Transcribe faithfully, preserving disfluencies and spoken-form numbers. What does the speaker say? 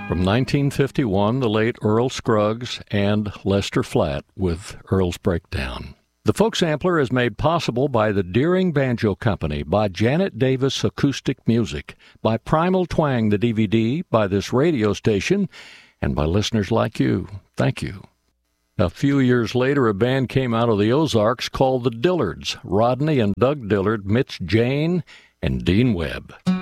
From nineteen fifty-one, the late Earl Scruggs and Lester Flatt with Earl's Breakdown. The folk sampler is made possible by the Deering Banjo Company, by Janet Davis Acoustic Music, by Primal Twang, the D V D, by this radio station, and by listeners like you. Thank you. A few years later, a band came out of the Ozarks called the Dillards. Rodney and Doug Dillard, Mitch Jane, and Dean Webb.